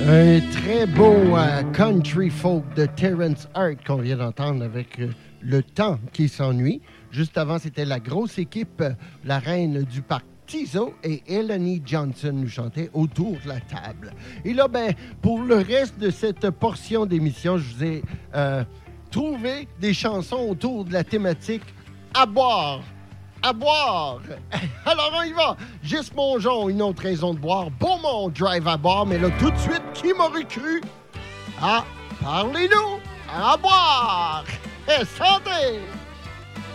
Un très beau country folk de Terrence Hart qu'on vient d'entendre avec Le temps qui s'ennuie. Juste avant, c'était la grosse équipe, la reine du parc Tizo et Eleni Johnson nous chantaient autour de la table. Et là, ben, pour le reste de cette portion d'émission, je vous ai trouvé des chansons autour de la thématique à boire. À boire! Alors, on y va! Juste Mongeon, une autre raison de boire. Beaumont, drive à boire. Mais là, tout de suite, qui m'aurait cru? Ah, parlez-nous! À boire! Et santé!